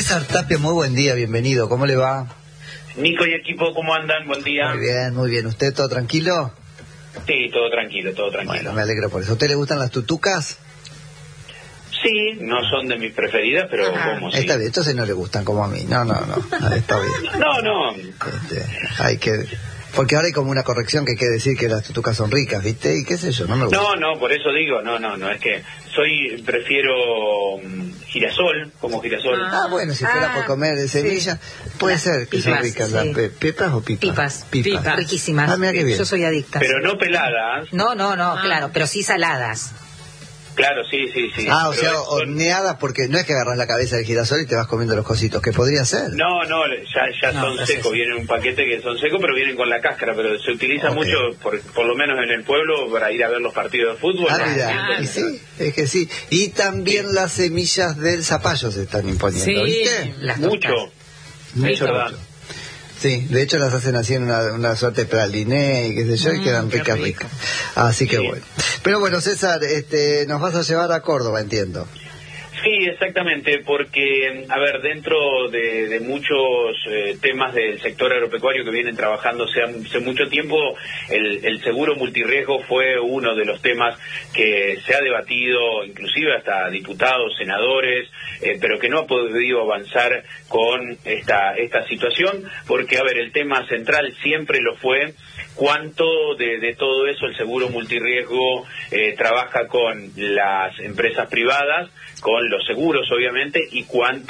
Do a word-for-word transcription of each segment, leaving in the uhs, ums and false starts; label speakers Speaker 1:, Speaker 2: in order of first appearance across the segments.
Speaker 1: César Tapia, muy buen día, bienvenido, ¿cómo le va?
Speaker 2: Nico y equipo, ¿cómo andan? Buen día.
Speaker 1: Muy bien, muy bien. ¿Usted todo tranquilo?
Speaker 2: Sí, todo tranquilo, todo tranquilo.
Speaker 1: Bueno, me alegro por eso. ¿A usted le gustan las tutucas?
Speaker 2: Sí, no son de mis preferidas, pero
Speaker 1: Ajá.
Speaker 2: como sí.
Speaker 1: Está bien, entonces no le gustan como a mí. No, no, no, ah, está bien.
Speaker 2: No, no.
Speaker 1: Este, hay que... Porque ahora hay como una corrección que hay que decir que las tutucas son ricas, ¿viste? Y qué sé yo, no me gusta.
Speaker 2: No, no, por eso digo, no, no, no, es que soy, prefiero um, girasol, como girasol.
Speaker 1: Ah, bueno, si fuera
Speaker 3: ah,
Speaker 1: por comer de semilla, sí. Puede
Speaker 3: las
Speaker 1: ser que
Speaker 3: pipas,
Speaker 1: son ricas.
Speaker 3: Sí.
Speaker 1: ¿Las pe pepas o pipas?
Speaker 3: Pipas,
Speaker 1: pipas,
Speaker 3: pipas. Riquísimas.
Speaker 1: Ah, mira qué bien.
Speaker 3: Yo soy adicta.
Speaker 2: Pero no peladas.
Speaker 3: No, no, no,
Speaker 4: ah.
Speaker 3: claro, pero sí saladas.
Speaker 2: Claro, sí, sí, sí.
Speaker 1: Ah, o
Speaker 2: pero
Speaker 1: sea,
Speaker 2: son...
Speaker 1: horneadas, porque no es que agarras la cabeza del girasol y te vas comiendo los cositos, que podría ser.
Speaker 2: No, no, ya, ya
Speaker 3: no,
Speaker 2: son secos, vienen un paquete que son secos, pero vienen con la cáscara, pero se utiliza
Speaker 1: okay.
Speaker 2: mucho, por, por lo menos en el pueblo, para ir a ver los partidos de fútbol.
Speaker 1: Ah,
Speaker 2: ¿no?
Speaker 1: mira,
Speaker 2: Ah,
Speaker 1: y sí, es que sí. Y también sí. Las semillas del zapallo se están imponiendo,
Speaker 3: sí,
Speaker 1: ¿viste?
Speaker 3: Las
Speaker 2: mucho,
Speaker 1: mucho,
Speaker 2: verdad.
Speaker 1: mucho. Sí, de hecho las hacen así en una, una suerte de praliné y qué sé yo, mm, y quedan ricas, ricas. Así que sí. Bueno. Pero bueno, César, este, nos vas a llevar a Córdoba, entiendo.
Speaker 2: Sí, exactamente, porque, a ver, dentro de, de muchos eh, temas del sector agropecuario que vienen trabajando hace, hace mucho tiempo, el, el seguro multirriesgo fue uno de los temas que se ha debatido, inclusive hasta diputados, senadores, eh, pero que no ha podido avanzar con esta, esta situación, porque, a ver, el tema central siempre lo fue cuánto de, de todo eso el seguro multirriesgo eh, trabaja con las empresas privadas, con los seguros obviamente, y cuánto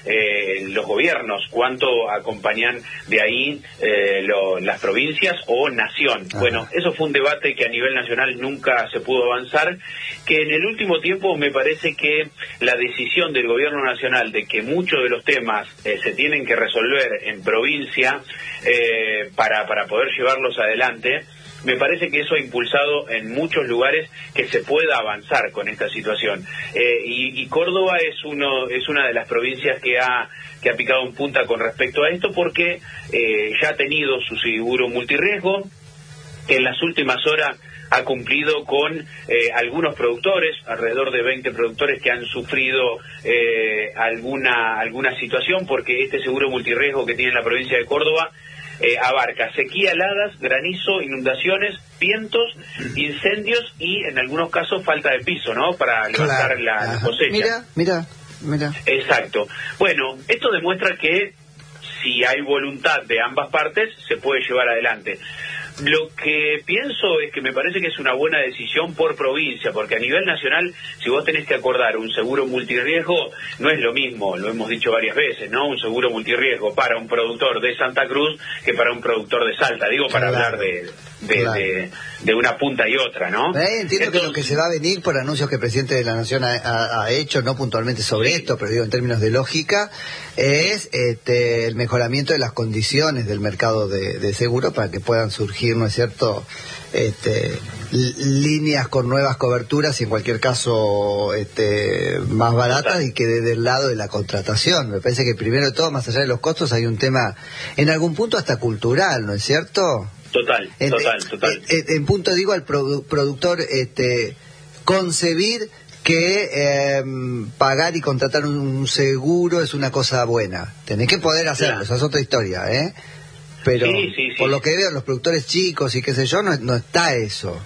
Speaker 2: eh, los gobiernos, cuánto acompañan de ahí eh, lo, las provincias o nación. Ajá. Bueno, eso fue un debate que a nivel nacional nunca se pudo avanzar, que en el último tiempo me parece que la decisión del gobierno nacional de que muchos de los temas eh, se tienen que resolver en provincia eh, para, para poder llevarlos adelante, me parece que eso ha impulsado en muchos lugares que se pueda avanzar con esta situación. Eh, y, y Córdoba es uno es una de las provincias que ha que ha picado en punta con respecto a esto, porque eh, ya ha tenido su seguro multirriesgo, que en las últimas horas ha cumplido con eh, algunos productores, alrededor de veinte productores que han sufrido eh, alguna alguna situación, porque este seguro multirriesgo que tiene la provincia de Córdoba Eh, abarca sequía, heladas, granizo, inundaciones, vientos, incendios y en algunos casos falta de piso, ¿no? Para levantar
Speaker 1: claro.
Speaker 2: la, la cosecha.
Speaker 1: Mira, mira, mira.
Speaker 2: Exacto. Bueno, esto demuestra que si hay voluntad de ambas partes, se puede llevar adelante. Lo que pienso es que me parece que es una buena decisión por provincia, porque a nivel nacional, si vos tenés que acordar un seguro multirriesgo, no es lo mismo, lo hemos dicho varias veces, ¿no? Un seguro multirriesgo para un productor de Santa Cruz que para un productor de Salta, digo, para claro. hablar de, de, claro. de, de una punta y otra, ¿no?
Speaker 1: Eh, entiendo Entonces, que lo que se va a venir por anuncios que el presidente de la Nación ha, ha, ha hecho, no puntualmente sobre sí. esto, pero digo en términos de lógica, es este, el mejoramiento de las condiciones del mercado de, de seguro para que puedan surgir, ¿no es cierto?, este, líneas con nuevas coberturas y en cualquier caso este, más baratas. Total. Y que desde el lado de la contratación, me parece que primero de todo, más allá de los costos, hay un tema en algún punto hasta cultural, ¿no es cierto?
Speaker 2: Total,
Speaker 1: en,
Speaker 2: total, total.
Speaker 1: En, en punto digo al produ productor este, concebir que eh, pagar y contratar un seguro es una cosa buena. Tenés que poder hacerlo, claro. Esa es otra historia, ¿eh? Pero
Speaker 2: sí, sí, sí.
Speaker 1: Por lo que veo, los productores chicos y qué sé yo, no, no está eso.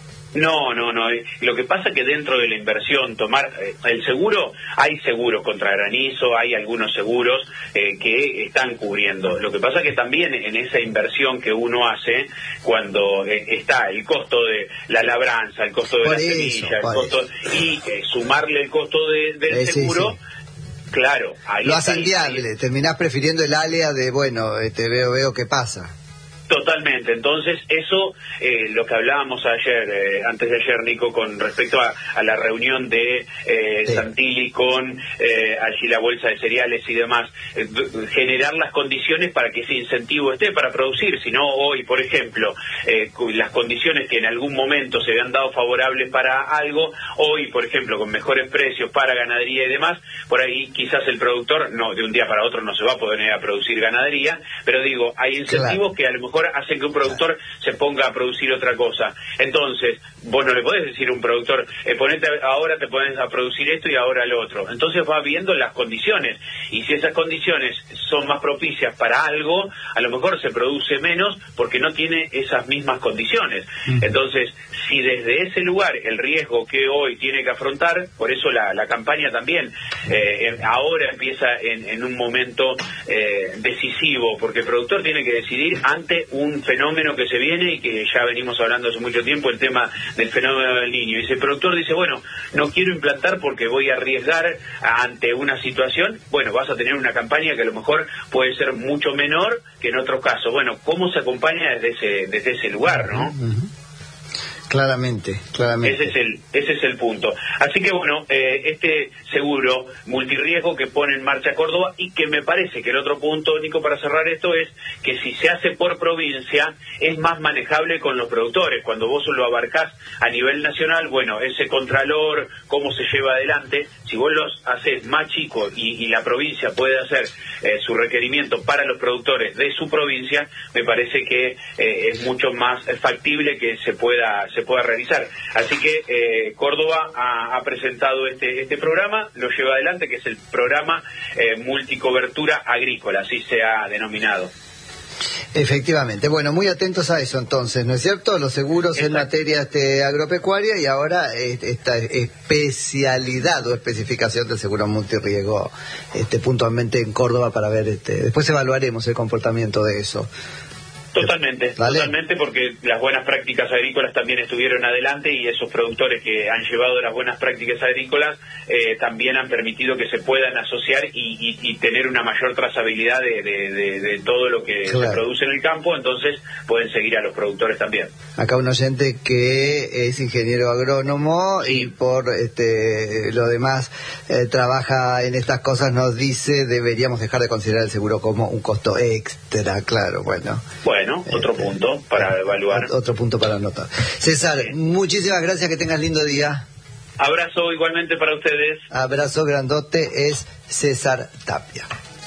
Speaker 2: No, no, no. Lo que pasa es que dentro de la inversión, tomar eh, el seguro, hay seguros contra granizo, hay algunos seguros eh, que están cubriendo. Lo que pasa es que también en esa inversión que uno hace, cuando eh, está el costo de la labranza, el costo de por la eso, semilla, el costo eso. y eh, sumarle el costo de, del eh, seguro... Sí, sí. Claro, ahí
Speaker 1: lo hacen viable, terminás prefiriendo el alea de, bueno, este, veo, veo qué pasa.
Speaker 2: Totalmente, entonces eso, eh, lo que hablábamos ayer, eh, antes de ayer, Nico, con respecto a, a la reunión de eh, sí. Santilli con eh, allí la bolsa de cereales y demás, eh, generar las condiciones para que ese incentivo esté para producir, si no hoy, por ejemplo, eh, las condiciones que en algún momento se habían dado favorables para algo, hoy, por ejemplo, con mejores precios para ganadería y demás, por ahí quizás el productor, no, de un día para otro no se va a poder a producir ganadería, pero digo, hay incentivos claro. que a lo mejor hacen que un productor se ponga a producir otra cosa. Entonces, vos no le podés decir a un productor, eh, ponete ahora te pones a producir esto y ahora lo otro. Entonces va viendo las condiciones, y si esas condiciones son más propicias para algo, a lo mejor se produce menos porque no tiene esas mismas condiciones. Uh-huh. Entonces, si desde ese lugar el riesgo que hoy tiene que afrontar, por eso la, la campaña también eh, ahora empieza en, en un momento eh, decisivo, porque el productor tiene que decidir ante un fenómeno que se viene y que ya venimos hablando hace mucho tiempo, el tema del fenómeno del Niño. Y si el productor dice, bueno, no quiero implantar porque voy a arriesgar ante una situación, bueno, vas a tener una campaña que a lo mejor puede ser mucho menor que en otros casos. Bueno, ¿cómo se acompaña desde ese, desde ese lugar, no?
Speaker 1: Uh-huh. Claramente, claramente.
Speaker 2: Ese es el, ese es el punto. Así que bueno, eh, este seguro multirriesgo que pone en marcha Córdoba, y que me parece que el otro punto, Nico, para cerrar esto, es que si se hace por provincia es más manejable con los productores. Cuando vos lo abarcás a nivel nacional, bueno, ese contralor, cómo se lleva adelante, si vos los haces más chicos y, y la provincia puede hacer eh, su requerimiento para los productores de su provincia, me parece que eh, es mucho más factible que se pueda se pueda realizar. Así que eh, Córdoba ha, ha presentado este este programa, lo lleva adelante, que es el programa eh, multicobertura agrícola, así se ha denominado.
Speaker 1: Efectivamente. Bueno, muy atentos a eso entonces, ¿no es cierto? Los seguros Exacto. En materia este, agropecuaria, y ahora este, esta especialidad o especificación del seguro multirriesgo este, puntualmente en Córdoba, para ver, este, después evaluaremos el comportamiento de eso.
Speaker 2: Totalmente, ¿Vale? totalmente, porque las buenas prácticas agrícolas también estuvieron adelante, y esos productores que han llevado las buenas prácticas agrícolas eh, también han permitido que se puedan asociar y, y, y tener una mayor trazabilidad de, de, de, de todo lo que claro. se produce en el campo. Entonces pueden seguir a los productores también. Acá
Speaker 1: un oyente que es ingeniero agrónomo sí. y por este lo demás eh, trabaja en estas cosas, nos dice deberíamos dejar de considerar el seguro como un costo extra. Claro, bueno.
Speaker 2: Bueno. Bueno, otro este, punto para eh, evaluar.
Speaker 1: Otro punto para anotar. César, sí. muchísimas gracias, que tengas lindo día.
Speaker 2: Abrazo igualmente para ustedes.
Speaker 1: Abrazo grandote, es César Tapia.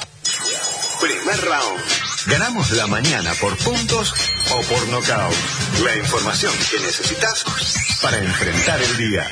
Speaker 3: Primer round. Ganamos la mañana por puntos o por nocaut. La información que necesitas para enfrentar el día.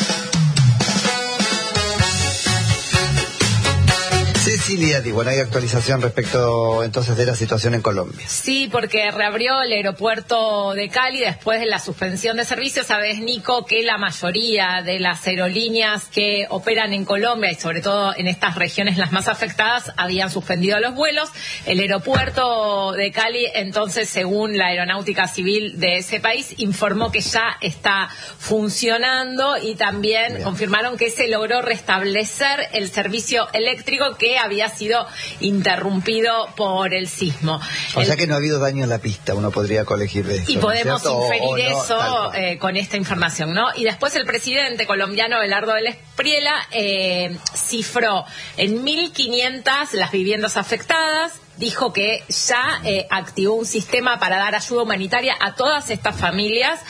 Speaker 1: Cecilia, bueno, hay actualización respecto entonces de la situación en Colombia.
Speaker 4: Sí, porque reabrió el aeropuerto de Cali después de la suspensión de servicios. Sabes, Nico, que la mayoría de las aerolíneas que operan en Colombia, y sobre todo en estas regiones las más afectadas, habían suspendido los vuelos. El aeropuerto de Cali, entonces, según la Aeronáutica Civil de ese país, informó que ya está funcionando, y también Bien. confirmaron que se logró restablecer el servicio eléctrico que había sido interrumpido por el sismo.
Speaker 1: O
Speaker 4: el...
Speaker 1: sea que no ha habido daño en la pista, uno podría colegir de eso.
Speaker 4: Y podemos
Speaker 1: ¿no
Speaker 4: inferir
Speaker 1: o, o
Speaker 4: eso
Speaker 1: no,
Speaker 4: eh, con esta información, ¿no? Y después el presidente colombiano Belardo del Espriella eh, cifró en mil quinientas las viviendas afectadas. Dijo que ya eh, activó un sistema para dar ayuda humanitaria a todas estas familias,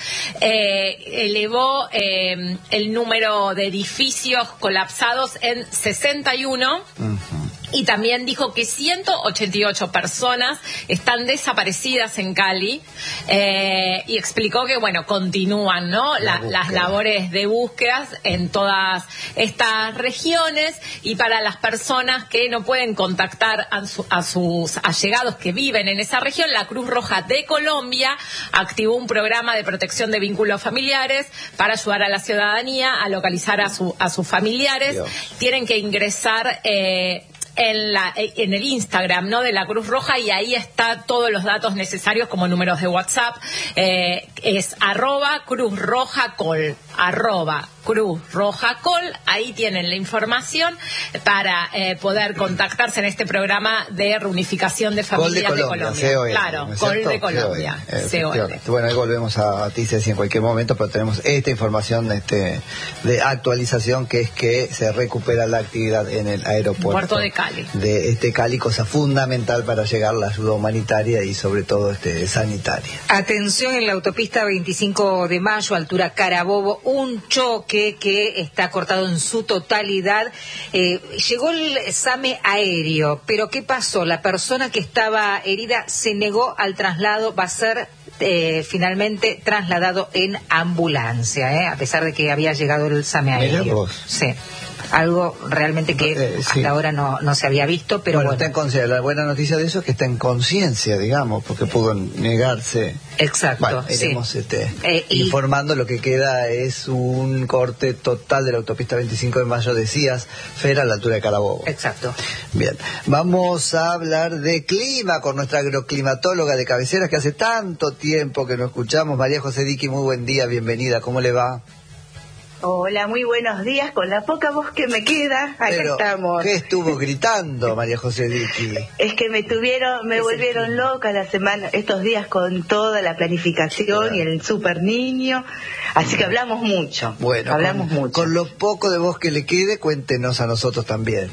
Speaker 4: eh, elevó eh, el número de edificios colapsados en sesenta y uno. Uh-huh. Y también dijo que ciento ochenta y ocho personas están desaparecidas en Cali, eh, y explicó que, bueno, continúan, ¿no? La, las labores de búsquedas en todas estas regiones, y para las personas que no pueden contactar a, su, a sus allegados que viven en esa región, la Cruz Roja de Colombia activó un programa de protección de vínculos familiares para ayudar a la ciudadanía a localizar a, su, a sus familiares. Dios. Tienen que ingresar eh, en, la, en el Instagram, ¿no?, de la Cruz Roja, y ahí está todos los datos necesarios como números de WhatsApp. Eh, es arroba Cruz Roja Col, arroba Cruz Roja Col. Ahí tienen la información para eh, poder contactarse en este programa de reunificación de familias de Colombia. De Colombia. Claro, ¿no es Col de Colombia. C O L.
Speaker 1: Bueno, ahí volvemos a ti, Ceci, en cualquier momento, pero tenemos esta información este, de actualización, que es que se recupera la actividad en el aeropuerto
Speaker 4: Puerto de Cali. Cali.
Speaker 1: De este Cali, cosa fundamental para llegar la ayuda humanitaria y sobre todo este sanitaria.
Speaker 5: Atención, en la autopista veinticinco de mayo, altura Carabobo, un choque que está cortado en su totalidad. Eh, llegó el SAME aéreo, pero ¿qué pasó? La persona que estaba herida se negó al traslado, va a ser eh, finalmente trasladado en ambulancia, ¿eh? A pesar de que había llegado el SAME aéreo.
Speaker 1: Mirá vos.
Speaker 5: Sí. Algo realmente que
Speaker 1: eh, sí.
Speaker 5: hasta ahora no, no se había visto, pero
Speaker 1: bueno,
Speaker 5: bueno.
Speaker 1: Está en conciencia. La buena noticia de eso es que está en conciencia, digamos, porque pudo negarse.
Speaker 5: Exacto.
Speaker 1: Bueno,
Speaker 5: sí.
Speaker 1: iremos este,
Speaker 5: eh, y...
Speaker 1: informando. Lo que queda es un corte total de la autopista veinticinco de mayo, decías, Fer, a la altura de Carabobo.
Speaker 5: Exacto.
Speaker 1: Bien, vamos a hablar de clima con nuestra agroclimatóloga de cabecera que hace tanto tiempo que no escuchamos. María José Diqui, muy buen día, bienvenida, ¿cómo le va?
Speaker 6: Hola, muy buenos días. Con la poca voz que me queda, acá
Speaker 1: Pero,
Speaker 6: estamos.
Speaker 1: ¿qué estuvo gritando María José Diqui?
Speaker 6: Es que me tuvieron, me volvieron loca la semana, estos días con toda la planificación
Speaker 1: claro.
Speaker 6: y el super niño. Así que hablamos mucho.
Speaker 1: Bueno,
Speaker 6: hablamos
Speaker 1: con,
Speaker 6: mucho.
Speaker 1: Con lo poco de voz que le quede, cuéntenos a nosotros también.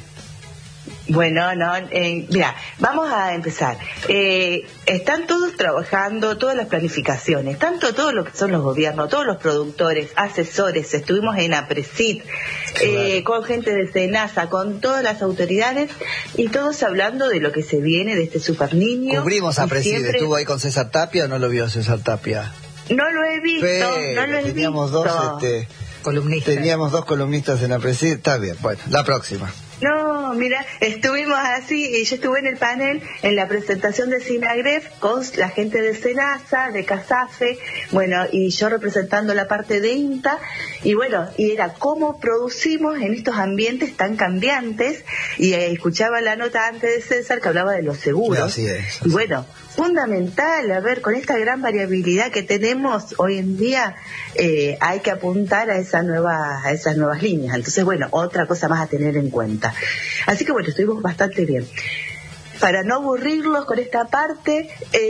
Speaker 6: Bueno, no, eh, mira, vamos a empezar. Eh, están todos trabajando, todas las planificaciones, tanto todo lo que son los gobiernos, todos los productores, asesores, estuvimos en APRESID, eh, con gente de SENASA, con todas las autoridades y todos hablando de lo que se viene de este super niño.
Speaker 1: Cubrimos a APRESID,
Speaker 6: siempre...
Speaker 1: ¿estuvo ahí con César Tapia o no lo vio César Tapia?
Speaker 6: No lo he visto,
Speaker 1: Pero,
Speaker 6: no lo he
Speaker 1: teníamos
Speaker 6: visto.
Speaker 1: dos, este,
Speaker 5: columnistas.
Speaker 1: Teníamos dos columnistas en APRESID, está bien, bueno, la próxima.
Speaker 6: No, mira, estuvimos así, y yo estuve en el panel en la presentación de SINAGREF con la gente de SENASA, de CASAFE, bueno, y yo representando la parte de INTA, y bueno, y era cómo producimos en estos ambientes tan cambiantes, y eh, escuchaba la nota antes de César que hablaba de los seguros.
Speaker 1: Así es. Así.
Speaker 6: Y bueno, fundamental, a ver, con esta gran variabilidad que tenemos hoy en día, eh, hay que apuntar a esa nueva, a esas nuevas líneas. Entonces, bueno, otra cosa más a tener en cuenta. Así que bueno, estuvimos bastante bien. Para no aburrirlos con esta parte,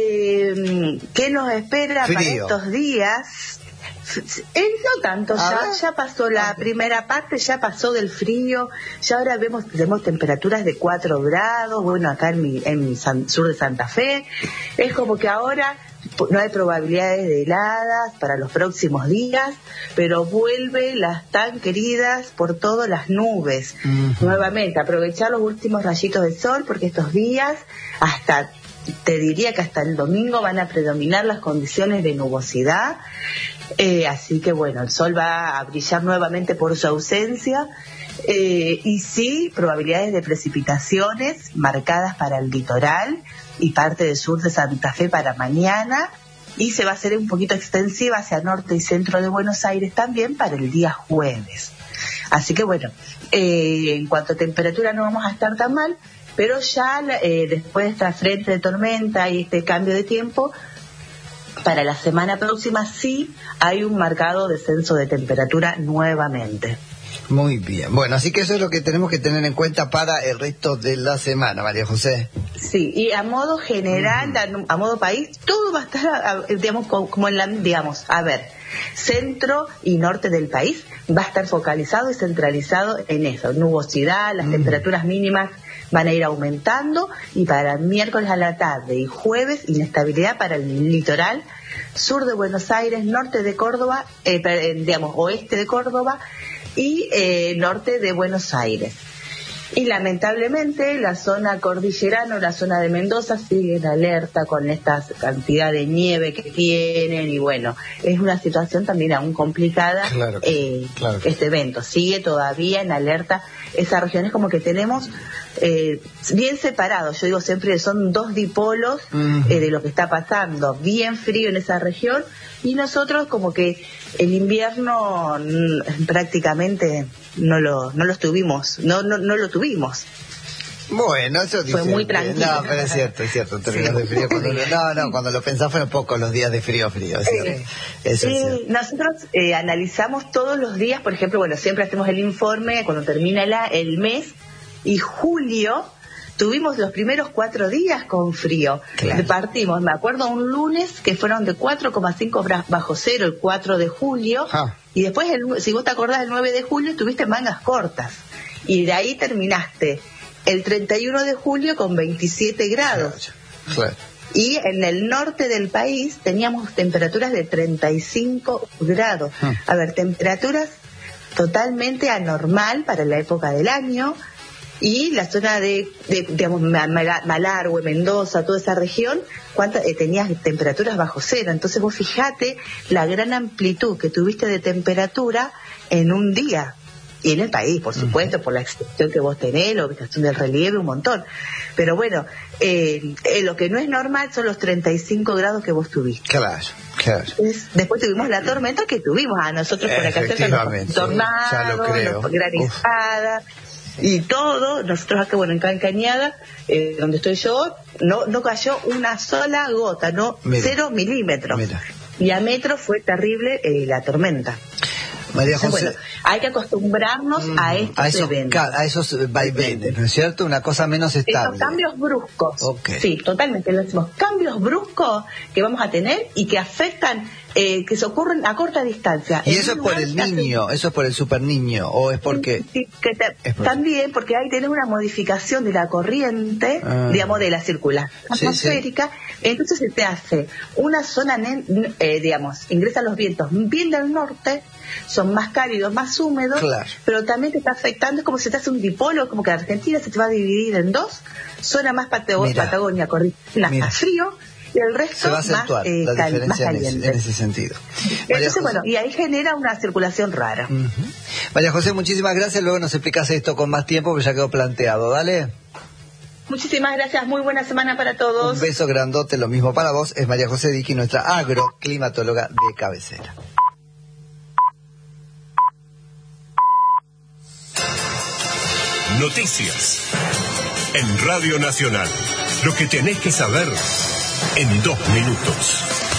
Speaker 6: eh, ¿qué nos espera
Speaker 1: Frío.
Speaker 6: para estos días? Eh, no tanto, ya, ya pasó la primera parte, ya pasó del frío, ya ahora vemos tenemos temperaturas de cuatro grados, bueno, acá en mi, en mi San, sur de Santa Fe, es como que ahora no hay probabilidades de heladas para los próximos días, pero vuelven las tan queridas por todas las nubes. Uh-huh. Nuevamente, aprovechar los últimos rayitos de sol, porque estos días, hasta te diría que hasta el domingo van a predominar las condiciones de nubosidad. Eh, así que bueno, el sol va a brillar nuevamente por su ausencia, eh, y sí, probabilidades de precipitaciones marcadas para el litoral y parte del sur de Santa Fe para mañana, y se va a hacer un poquito extensiva hacia norte y centro de Buenos Aires también para el día jueves. Así que bueno, eh, en cuanto a temperatura no vamos a estar tan mal, pero ya eh, después de esta frente de tormenta y este cambio de tiempo, para la semana próxima sí hay un marcado descenso de temperatura nuevamente.
Speaker 1: Muy bien. Bueno, así que eso es lo que tenemos que tener en cuenta para el resto de la semana, María José.
Speaker 6: Sí, y a modo general, uh-huh. a, a modo país, todo va a estar, a, digamos, como en la, digamos, a ver, centro y norte del país va a estar focalizado y centralizado en eso, nubosidad, las uh-huh. temperaturas mínimas van a ir aumentando, y para miércoles a la tarde y jueves inestabilidad para el litoral sur de Buenos Aires, norte de Córdoba, eh, digamos oeste de Córdoba y eh, norte de Buenos Aires. Y lamentablemente la zona cordillerana o la zona de Mendoza sigue en alerta con esta cantidad de nieve que tienen, y bueno, es una situación también aún complicada.
Speaker 1: Claro que,
Speaker 6: eh,
Speaker 1: claro que.
Speaker 6: Este evento sigue todavía en alerta. Esa región es como que tenemos eh, bien separados, yo digo siempre son dos dipolos uh-huh. eh, de lo que está pasando, bien frío en esa región, y nosotros como que el invierno mm, prácticamente no lo no lo tuvimos, no no no lo tuvimos.
Speaker 1: Bueno, eso dice.
Speaker 6: Fue muy tranquilo.
Speaker 1: No, pero es cierto, es cierto. En términos de frío, cuando lo, no, no, cuando lo pensás fueron pocos los días de frío, frío. Es cierto.
Speaker 6: Eh,
Speaker 1: eso
Speaker 6: eh,
Speaker 1: es cierto.
Speaker 6: Nosotros eh, analizamos todos los días, por ejemplo, bueno, siempre hacemos el informe cuando termina la, el mes, y julio tuvimos los primeros cuatro días con frío. Claro. Partimos, me acuerdo, un lunes que fueron de cuatro coma cinco bajo cero el cuatro de julio, ah. y después, el, si vos te acordás, el nueve de julio tuviste mangas cortas, y de ahí terminaste el treinta y uno de julio con veintisiete grados.
Speaker 1: Claro.
Speaker 6: Y en el norte del país teníamos temperaturas de treinta y cinco grados. Hmm. A ver, temperaturas totalmente anormal para la época del año. Y la zona de, de digamos, Malargüe, Mendoza, toda esa región, cuánta, eh, tenías temperaturas bajo cero. Entonces vos fijate la gran amplitud que tuviste de temperatura en un día. Y en el país, por supuesto, uh-huh. por la extensión que vos tenés, la ubicación del relieve, un montón. Pero bueno, eh, eh, lo que no es normal son los treinta y cinco grados que vos tuviste.
Speaker 1: Claro, claro.
Speaker 6: Entonces, después tuvimos la tormenta que tuvimos a nosotros por acá cerca, los tornados, granizadas y todo. Nosotros acá, bueno, en Cañada, eh, donde estoy yo, no no cayó una sola gota, no, mira, cero milímetros. Mira. Y a metros fue terrible eh, la tormenta.
Speaker 1: María José,
Speaker 6: bueno, hay que acostumbrarnos mm, a estos
Speaker 1: a esos,
Speaker 6: eventos.
Speaker 1: A esos vaivenes, ¿no es cierto? Una cosa menos estable.
Speaker 6: Esos cambios bruscos.
Speaker 1: Okay.
Speaker 6: Sí, totalmente. Lo decimos, cambios bruscos que vamos a tener y que afectan, eh, que se ocurren a corta distancia.
Speaker 1: ¿Y eso es por el niño? ¿Eso es por el super niño? ¿O es porque...?
Speaker 6: Sí, que te,
Speaker 1: es por...
Speaker 6: También porque hay tener una modificación de la corriente, ah. digamos, de la circulación
Speaker 1: sí,
Speaker 6: atmosférica.
Speaker 1: Sí.
Speaker 6: Entonces se te hace una zona, eh, digamos, ingresan los vientos bien del norte, son más cálidos, más húmedos,
Speaker 1: claro.
Speaker 6: pero también te está afectando, es como si te hace un dipolo, como que Argentina se te va a dividir en dos, zona más Patagonia, Patagonia corriente, más frío, y el resto
Speaker 1: se va a acentuar
Speaker 6: más, eh,
Speaker 1: la
Speaker 6: cal,
Speaker 1: diferencia
Speaker 6: más caliente.
Speaker 1: En, ese, en ese sentido.
Speaker 6: Entonces, bueno, y ahí genera una circulación rara.
Speaker 1: Uh-huh. María José, muchísimas gracias, luego nos explicas esto con más tiempo, porque ya quedó planteado, ¿dale?
Speaker 6: Muchísimas gracias, muy buena semana para todos.
Speaker 1: Un beso grandote, lo mismo para vos, es María José Diqui, nuestra agroclimatóloga de cabecera.
Speaker 3: Noticias en Radio Nacional. Lo que tenés que saber en dos minutos.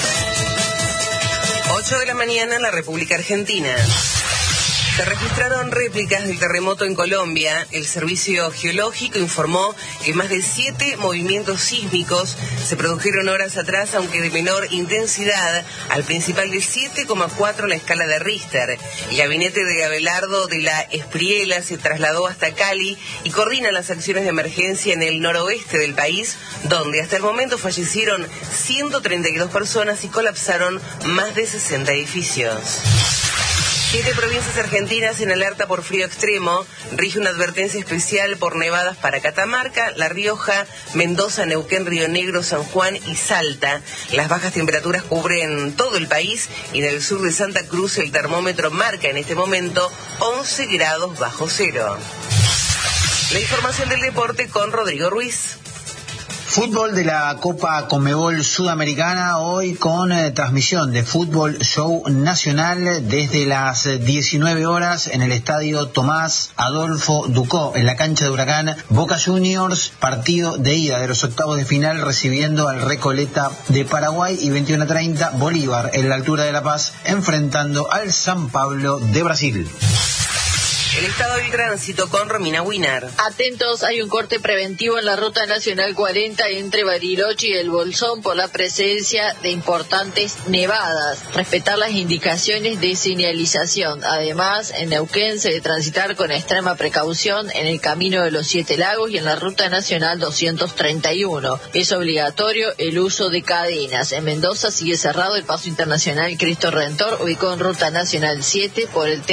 Speaker 7: ocho de la mañana en la República Argentina. Se registraron réplicas del terremoto en Colombia. El Servicio Geológico informó que más de siete movimientos sísmicos se produjeron horas atrás, aunque de menor intensidad, al principal de siete coma cuatro en la escala de Richter. El gabinete de Abelardo de la Espriella se trasladó hasta Cali y coordina las acciones de emergencia en el noroeste del país, donde hasta el momento fallecieron ciento treinta y dos personas y colapsaron más de sesenta edificios. Siete provincias argentinas en alerta por frío extremo. Rige una advertencia especial por nevadas para Catamarca, La Rioja, Mendoza, Neuquén, Río Negro, San Juan y Salta. Las bajas temperaturas cubren todo el país y en el sur de Santa Cruz el termómetro marca en este momento once grados bajo cero. La información del deporte con Rodrigo Ruiz.
Speaker 8: Fútbol de la Copa Conmebol Sudamericana, hoy con eh, transmisión de Fútbol Show Nacional desde las diecinueve horas en el estadio Tomás Adolfo Ducó, en la cancha de Huracán. Boca Juniors, partido de ida de los octavos de final, recibiendo al Recoleta de Paraguay, y veintiuno a treinta Bolívar en la altura de La Paz, enfrentando al San Pablo de Brasil.
Speaker 7: El estado del tránsito con Romina Winar.
Speaker 9: Atentos, hay un corte preventivo en la Ruta Nacional cuarenta entre Bariloche y El Bolsón por la presencia de importantes nevadas. Respetar las indicaciones de señalización. Además, en Neuquén se debe transitar con extrema precaución en el Camino de los Siete Lagos y en la Ruta Nacional doscientos treinta y uno. Es obligatorio el uso de cadenas. En Mendoza sigue cerrado el paso internacional Cristo Redentor, ubicado en Ruta Nacional siete por el